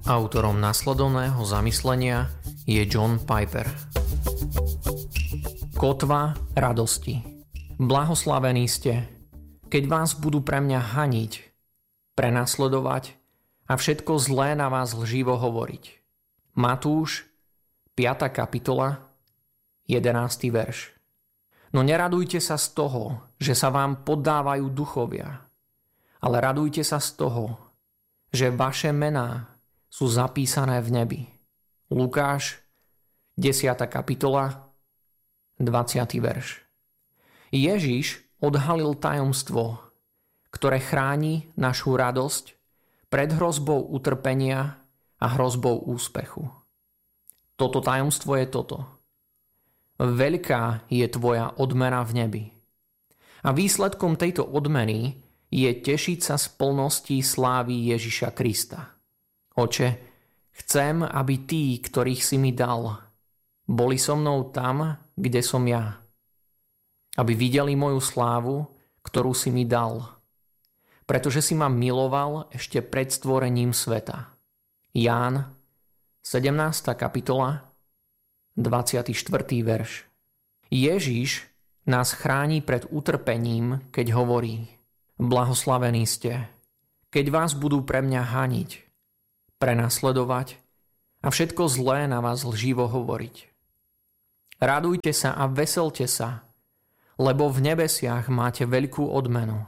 Autorom nasledovného zamyslenia je John Piper. Kotva radosti. Blahoslavení ste, keď vás budú pre mňa haniť, prenasledovať a všetko zlé na vás lživo hovoriť. Matúš, 5. kapitola, 11. verš. No neradujte sa z toho, že sa vám poddávajú duchovia, ale radujte sa z toho, že vaše mená sú zapísané v nebi. Lukáš, 10. kapitola, 20. verš. Ježiš odhalil tajomstvo, ktoré chráni našu radosť pred hrozbou utrpenia a hrozbou úspechu. Toto tajomstvo je toto. Veľká je tvoja odmena v nebi. A výsledkom tejto odmeny je tešiť sa z plnosti slávy Ježiša Krista. Oče, chcem, aby tí, ktorých si mi dal, boli so mnou tam, kde som ja. Aby videli moju slávu, ktorú si mi dal. Pretože si ma miloval ešte pred stvorením sveta. Ján, 17. kapitola, 24. verš. Ježiš nás chráni pred utrpením, keď hovorí: Blahoslavení ste, keď vás budú pre mňa haniť, prenasledovať a všetko zlé na vás lživo hovoriť. Radujte sa a veselte sa, lebo v nebesiach máte veľkú odmenu.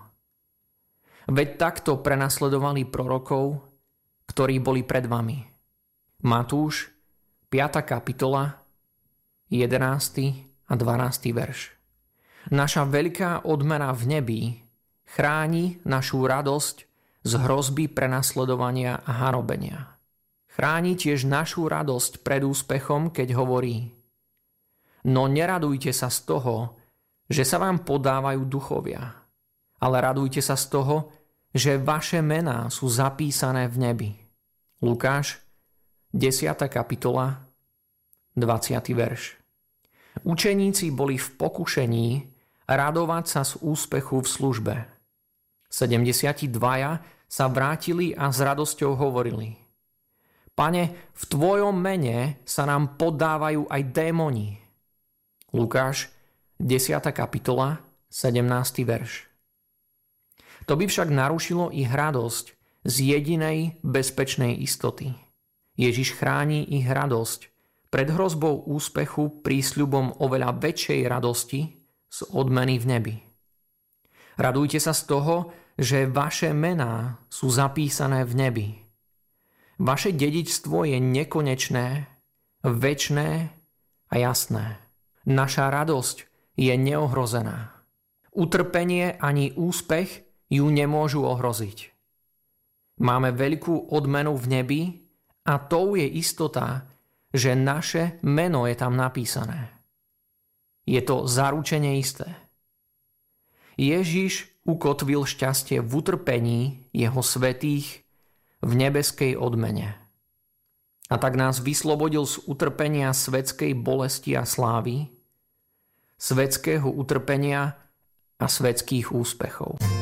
Veď takto prenasledovali prorokov, ktorí boli pred vami. Matúš, 5. kapitola, 11. a 12. verš. Naša veľká odmena v nebi chráni našu radosť z hrozby prenasledovania a hanobenia. Chráni tiež našu radosť pred úspechom, keď hovorí: No neradujte sa z toho, že sa vám podávajú duchovia, ale radujte sa z toho, že vaše mená sú zapísané v nebi. Lukáš, 10. kapitola, 20. verš. Učeníci boli v pokušení radovať sa z úspechu v službe. 72 sa vrátili a s radosťou hovorili: Pane, v tvojom mene sa nám podávajú aj démoni. Lukáš, 10. kapitola, 17. verš. To by však narušilo ich radosť z jedinej bezpečnej istoty. Ježiš chráni ich radosť pred hrozbou úspechu prísľubom oveľa väčšej radosti z odmeny v nebi. Radujte sa z toho, že vaše mená sú zapísané v nebi. Vaše dedičstvo je nekonečné, večné a jasné. Naša radosť je neohrozená. Utrpenie ani úspech ju nemôžu ohroziť. Máme veľkú odmenu v nebi a tou je istota, že naše meno je tam napísané. Je to zaručene isté. Ježiš ukotvil šťastie v utrpení jeho svätých v nebeskej odmene. A tak nás vyslobodil z utrpenia svetskej bolesti a slávy, svetského utrpenia a svetských úspechov.